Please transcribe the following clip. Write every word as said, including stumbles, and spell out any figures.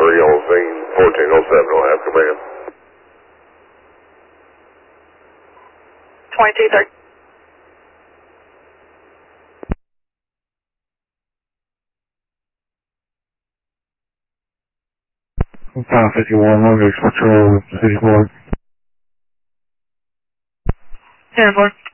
three on scene, fourteen oh seven will have command. twenty-two thirty. five fifty-one, Long Beach Patrol, City Board. ten four.